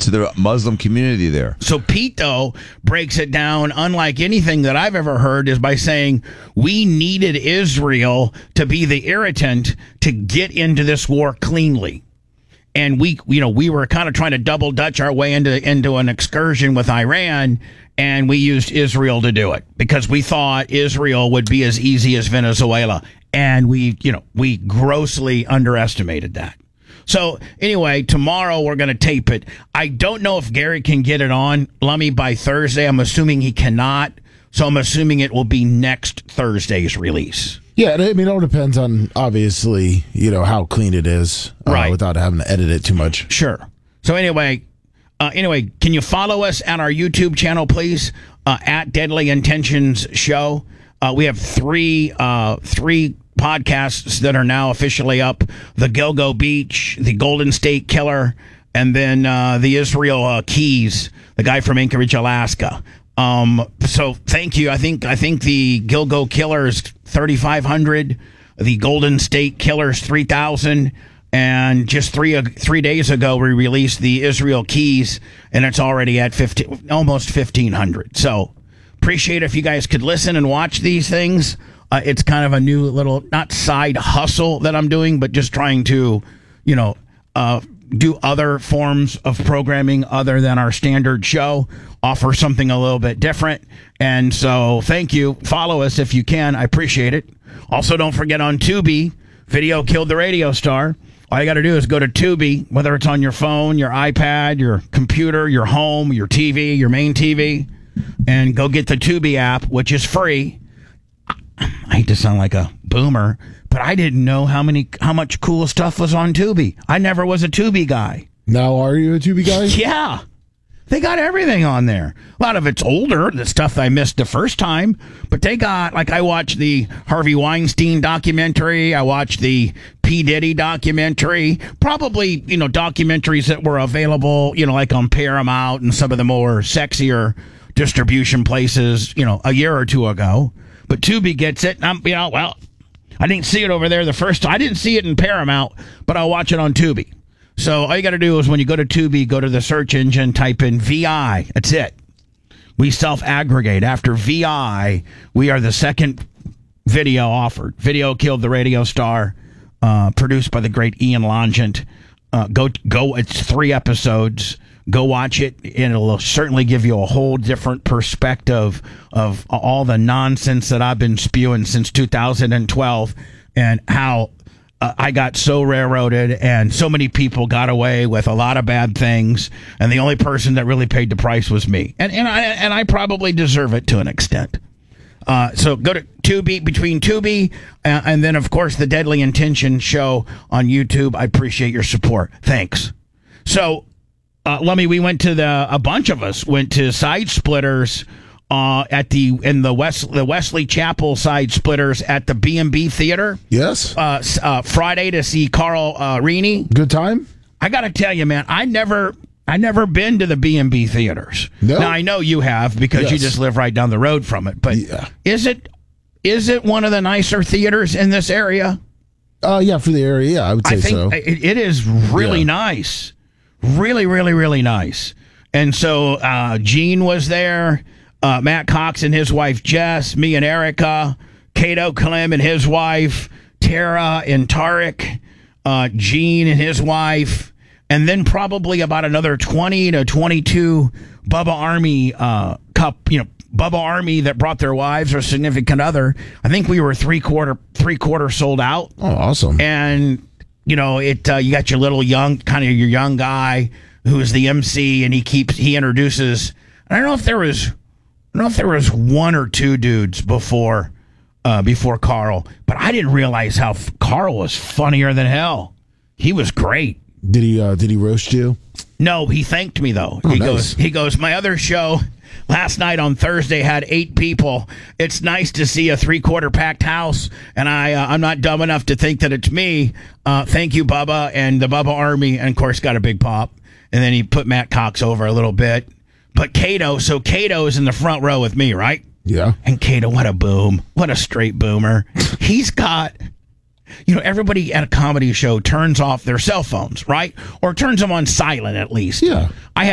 to the Muslim community there. So Pete, though, breaks it down, unlike anything that I've ever heard, is by saying we needed Israel to be the irritant to get into this war cleanly. And we were kind of trying to double Dutch our way into an excursion with Iran, and we used Israel to do it because we thought Israel would be as easy as Venezuela. And we grossly underestimated that. So anyway, tomorrow we're going to tape it. I don't know if Gary can get it on, Lummy, by Thursday. I'm assuming he cannot. So I'm assuming it will be next Thursday's release. Yeah, I mean, it all depends on, obviously, how clean it is, right, without having to edit it too much. Sure. So anyway, can you follow us at our YouTube channel, please, at Deadly Intentions Show? We have three podcasts that are now officially up: the Gilgo Beach, the Golden State Killer, and then the Israel Keys, the guy from Anchorage, Alaska. So thank you. I think the Gilgo Killer is 3,500, the Golden State Killer is 3,000, and just three days ago we released the Israel Keys, and it's already at almost 1,500. So appreciate if you guys could listen and watch these things. It's kind of a new little, not side hustle that I'm doing, but just trying to, do other forms of programming other than our standard show, offer something a little bit different. And so thank you. Follow us if you can. I appreciate it. Also, don't forget on Tubi, Video Killed the Radio Star. All you got to do is go to Tubi, whether it's on your phone, your iPad, your computer, your home, your TV, your main TV, and go get the Tubi app, which is free. I hate to sound like a boomer, but I didn't know how much cool stuff was on Tubi. I never was a Tubi guy. Now, are you a Tubi guy? Yeah. They got everything on there. A lot of it's older, the stuff I missed the first time, but they got, I watched the Harvey Weinstein documentary, I watched the P. Diddy documentary, probably, documentaries that were available, like on Paramount and some of the more sexier distribution places, a year or two ago. But Tubi gets it, and I didn't see it over there the first time. I didn't see it in Paramount, but I'll watch it on Tubi. So all you got to do is when you go to Tubi, go to the search engine, type in VI. That's it. We self-aggregate. After VI, we are the second video offered. Video Killed the Radio Star, produced by the great Ian Longent. Go. It's 3 episodes. Go watch it, and it'll certainly give you a whole different perspective of all the nonsense that I've been spewing since 2012 and how I got so railroaded and so many people got away with a lot of bad things, and the only person that really paid the price was me. And I probably deserve it to an extent. So go to Tubi, between Tubi and then, of course, the Deadly Intention Show on YouTube. I appreciate your support. Thanks. So, Lummy, a bunch of us went to Side Splitters in the Wesley Chapel Side Splitters at the B&B Theater. Yes. Friday to see Carl Rini. Good time? I got to tell you, man, I never been to the B&B Theaters. No. Now, I know you have because you just live right down the road from it. But is it one of the nicer theaters in this area? Yeah, for the area, yeah, I would say so. It is really nice. Really, really, really nice. And so Gene was there, Matt Cox and his wife Jess, me and Erica, Cato Clem and his wife, Tara and Tarek, Gene and his wife, and then probably about another 20 to 22 Bubba Army Bubba Army that brought their wives or significant other. I think we were three quarter sold out. Oh, awesome. And you got your little your young guy who is the MC, and he introduces. I don't know if there was 1 or 2 dudes before Carl, but I didn't realize how Carl was funnier than hell. He was great. Did he roast you? No, he thanked me though. Oh, nice. He goes, my other show last night on Thursday had 8 people. It's nice to see a 3/4 packed house, and I'm not dumb enough to think that it's me. Thank you, Bubba, and the Bubba Army, and of course got a big pop. And then he put Matt Cox over a little bit. But Cato is in the front row with me, right? Yeah. And Cato, what a boom. What a straight boomer. He's got, everybody at a comedy show turns off their cell phones, right? Or turns them on silent at least. Yeah. I had